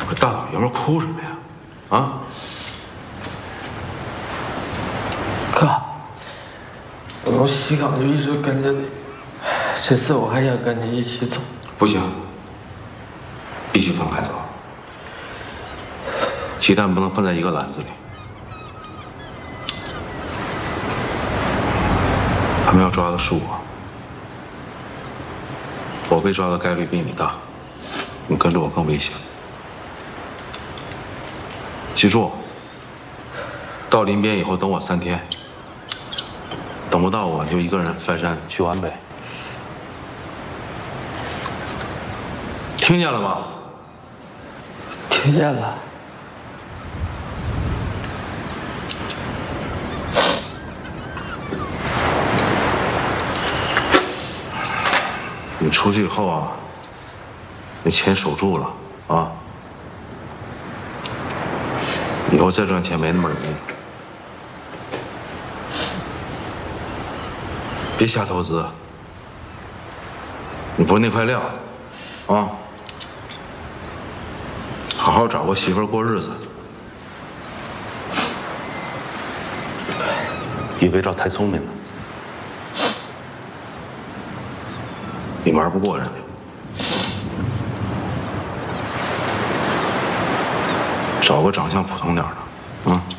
可大老爷们哭什么呀？啊？ 哥，我从西港就一直跟着你，这次我还想跟你一起走。 不行，必须分开走。鸡蛋不能放在一个篮子里。他们要抓的是我被抓的概率比你大，你跟着我更危险。记住，到林边以后等我3天，等不到我就一个人翻山去皖北。听见了吗？ 听见了。 你出去以后啊，那钱守住了啊，以后再赚钱没那么容易。别瞎投资，你不是那块料啊！好好找个媳妇儿过日子。你别找太聪明了，你玩不过人家。找个长相普通点的，啊。